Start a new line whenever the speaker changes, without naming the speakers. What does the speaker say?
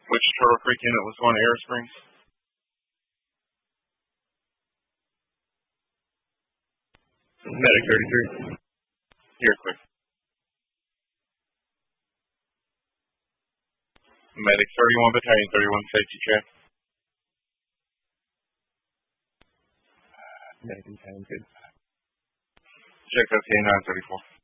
Which Turtle Creek unit was going to Air Springs?
Medic 33.
Here, quick. Medic 31 Battalion, 31 safety check.
Medic 10, good.
Check FTA 934.